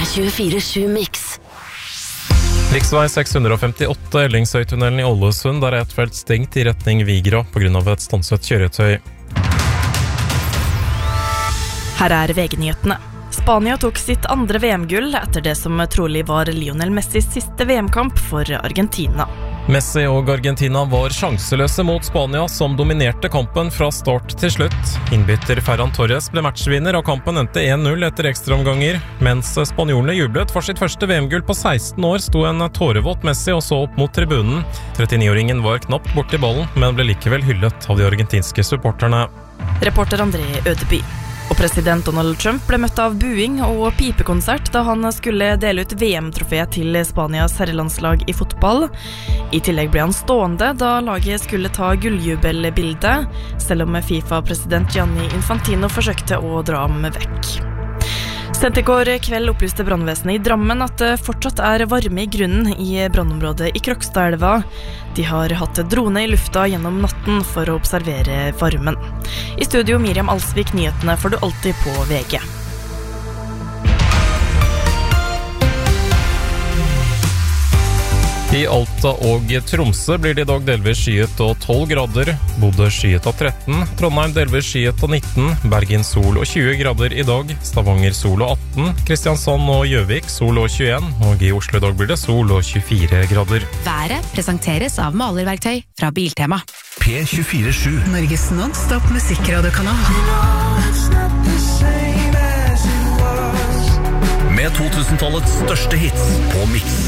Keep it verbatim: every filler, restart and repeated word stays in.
tjuefire sju Mix. Riksvei seks hundre femtiåtte, Ellingsøytunnelen i Ålesund, der er et felt stengt i retning Vigra på grunn av et stanset kjøretøy. Her er V G-nyhetene. Spania tok sitt andre V M-gull etter det som trolig var Lionel Messis siste V M-kamp for Argentina. Messi og Argentina var sjanseløse mot Spania, som dominerte kampen fra start til slutt. Innbytter Ferran Torres ble matchvinner, og kampen endte en null etter ekstraomganger. Mens spanjolene jublet for sitt første V M-gull på seksten år, sto en tårevåt Messi og så opp mot tribunen. trettionio-åringen var knapt borti ballen, men ble likevel hyllet av de argentinske supporterne. Reporter André Ødeby. Og president Donald Trump ble møtt av buing og pipekonsert da han skulle dele ut V M-trofé til Spanias herrelandslag i fotball. I tillegg ble han stående da laget skulle ta gulljubelbildet, selv om FIFA-president Gianni Infantino forsøkte å dra ham vekk. Sent i går kveld opplyste brannvesenet i Drammen at det fortsatt er varme i grunnen i brannområdet i Krokstadelva. De har hatt drone i lufta gjennom natten for å observere varmen. I studio Miriam Alsvik, nyhetene får du alltid på V G. I Alta og Tromsø blir det i dag delvis skyet og tolv grader, Bodø skyet og tretten, Trondheim delvis skyet og nitten, Bergen sol og tjue grader i dag, Stavanger sol og atten, Kristiansand og Gjøvik sol og tjueen, og i Oslo i dag blir det sol og tjuefire grader. Været presenteres av malerverktøy fra Biltema. P tjuefire sju, Norges non-stop musikkradiokanal. med to tusen-tallets største hits på Mix.